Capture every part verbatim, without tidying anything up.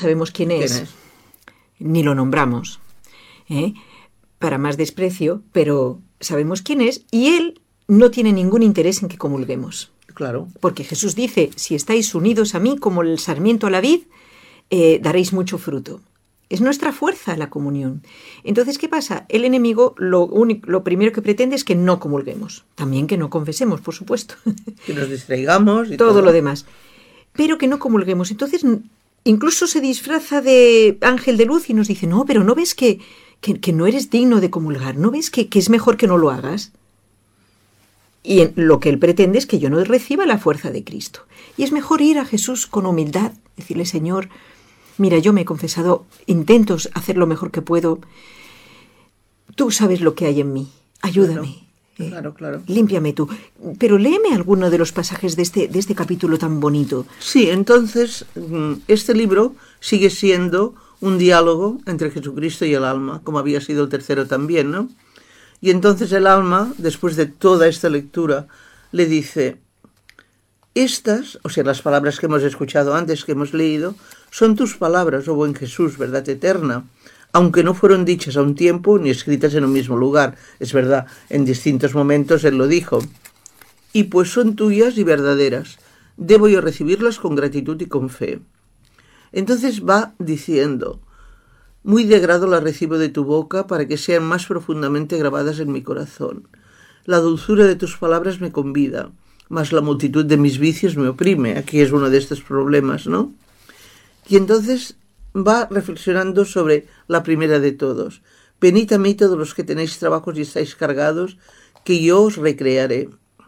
sabemos quién es, ¿Quién es? Ni lo nombramos, ¿eh? Para más desprecio, pero sabemos quién es y él no tiene ningún interés en que comulguemos. Claro. Porque Jesús dice, si estáis unidos a mí como el sarmiento a la vid, eh, daréis mucho fruto. Es nuestra fuerza la comunión. Entonces, ¿qué pasa? El enemigo lo, único, lo primero que pretende es que no comulguemos. También que no confesemos, por supuesto. Que nos distraigamos y todo, todo lo demás. Pero que no comulguemos. Entonces, incluso se disfraza de ángel de luz y nos dice, no, pero ¿no ves que, que, que no eres digno de comulgar? ¿No ves que, que es mejor que no lo hagas? Y en, lo que él pretende es que yo no reciba la fuerza de Cristo. Y es mejor ir a Jesús con humildad, decirle, Señor, mira, yo me he confesado, intento hacer lo mejor que puedo. Tú sabes lo que hay en mí, ayúdame. Claro, eh, claro, claro. Límpiame tú. Pero léeme alguno de los pasajes de este, de este capítulo tan bonito. Sí, entonces, este libro sigue siendo un diálogo entre Jesucristo y el alma, como había sido el tercero también, ¿no? Y entonces el alma, después de toda esta lectura, le dice, estas, o sea, las palabras que hemos escuchado antes, que hemos leído, son tus palabras, oh buen Jesús, verdad eterna, aunque no fueron dichas a un tiempo ni escritas en un mismo lugar. Es verdad, en distintos momentos él lo dijo. Y pues son tuyas y verdaderas. Debo yo recibirlas con gratitud y con fe. Entonces va diciendo, muy de grado las recibo de tu boca para que sean más profundamente grabadas en mi corazón. La dulzura de tus palabras me convida, mas la multitud de mis vicios me oprime. Aquí es uno de estos problemas, ¿no? Y entonces va reflexionando sobre la primera de todos. Venid a mí todos los que tenéis trabajos y estáis cargados, que yo os recrearé.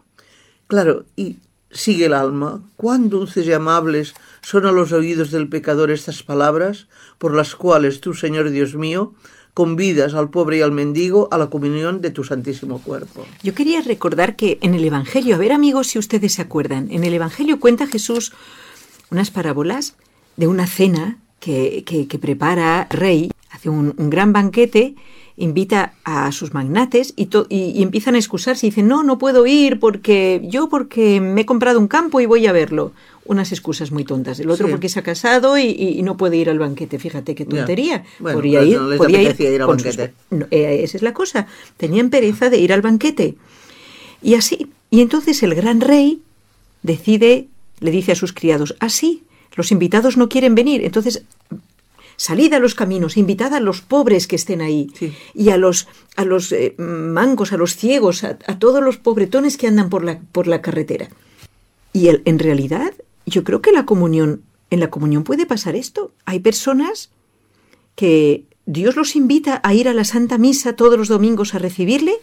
Claro, y sigue el alma. Cuán dulces y amables son a los oídos del pecador estas palabras, por las cuales tú, Señor Dios mío, convidas al pobre y al mendigo a la comunión de tu santísimo cuerpo. Yo quería recordar que en el Evangelio, a ver amigos si ustedes se acuerdan, en el Evangelio cuenta Jesús unas parábolas de una cena que, que, que prepara el rey, hace un, un gran banquete, invita a sus magnates y, to, y, y empiezan a excusarse y dicen, no, no puedo ir porque yo porque me he comprado un campo y voy a verlo. Unas excusas muy tontas. El otro sí. porque se ha casado y, y, y no puede ir al banquete. Fíjate qué tontería. Yeah. Bueno, podría pues ir, no les podía ir, ir al banquete. Sus, no, eh, esa es la cosa. Tenían pereza de ir al banquete. Y así, y entonces el gran rey decide, le dice a sus criados, así, ah, los invitados no quieren venir. Entonces, salid a los caminos, invitad a los pobres que estén ahí. Sí. Y a los, a los eh, mancos, a los ciegos, a, a todos los pobretones que andan por la, por la carretera. Y el, en realidad, yo creo que la comunión, en la comunión puede pasar esto. Hay personas que Dios los invita a ir a la Santa Misa todos los domingos a recibirle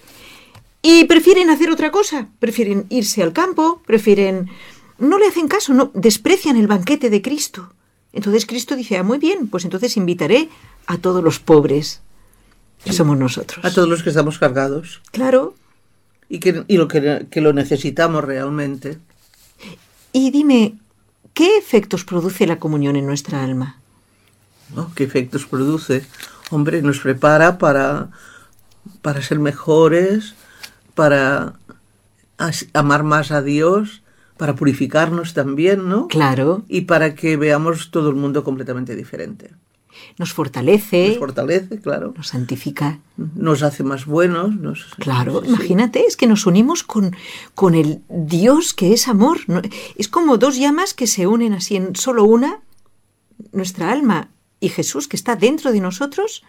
y prefieren hacer otra cosa. Prefieren irse al campo, prefieren... No le hacen caso, no, desprecian el banquete de Cristo. Entonces Cristo dice, ah, muy bien, pues entonces invitaré a todos los pobres, que sí. somos nosotros. A todos los que estamos cargados. Claro. Y que, y lo que, que lo necesitamos realmente. Y dime, ¿qué efectos produce la comunión en nuestra alma? ¿No? ¿Qué efectos produce? Hombre, nos prepara para, para ser mejores, para amar más a Dios, para purificarnos también, ¿no? Claro. Y para que veamos todo el mundo completamente diferente. Nos fortalece. Nos fortalece, claro. Nos santifica. Nos hace más buenos. Nos, claro, sí. imagínate, es que nos unimos con, con el Dios que es amor. Es como dos llamas que se unen así en solo una, nuestra alma y Jesús que está dentro de nosotros,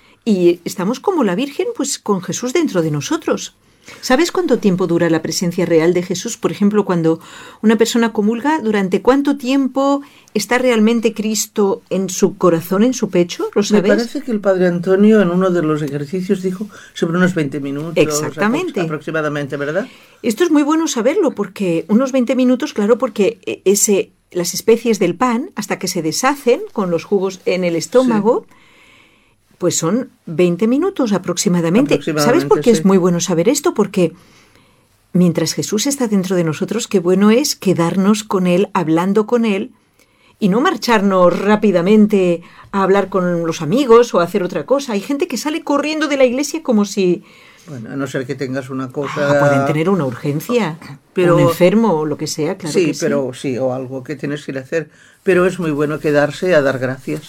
y estamos como la Virgen, pues con Jesús dentro de nosotros. ¿Sabes cuánto tiempo dura la presencia real de Jesús? Por ejemplo, cuando una persona comulga, ¿durante cuánto tiempo está realmente Cristo en su corazón, en su pecho? ¿Lo sabes? Me parece que el Padre Antonio en uno de los ejercicios dijo sobre unos veinte minutos. Exactamente. Aproximadamente, ¿verdad? Esto es muy bueno saberlo, porque unos veinte minutos, claro, porque ese, las especies del pan, hasta que se deshacen con los jugos en el estómago... Sí. Pues son veinte minutos aproximadamente. aproximadamente. ¿Sabes por qué sí. es muy bueno saber esto? Porque mientras Jesús está dentro de nosotros, qué bueno es quedarnos con Él, hablando con Él, y no marcharnos rápidamente a hablar con los amigos o a hacer otra cosa. Hay gente que sale corriendo de la iglesia como si... Bueno, a no ser que tengas una cosa... Ah, pueden tener una urgencia, pero... un enfermo o lo que sea, claro sí, que sí. pero sí, o algo que tienes que ir a hacer. Pero es muy bueno quedarse a dar gracias.